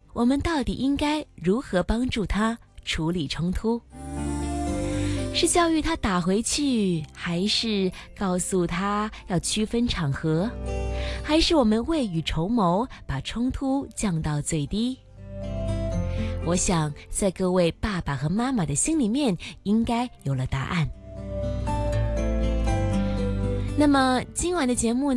我们到底应该如何帮助他处理冲突？是教育他打回去，还是告诉他要区分场合，还是我们未雨绸缪，把冲突降到最低？我想在各位爸爸和妈妈的心里面应该有了答案。那么今晚的节目呢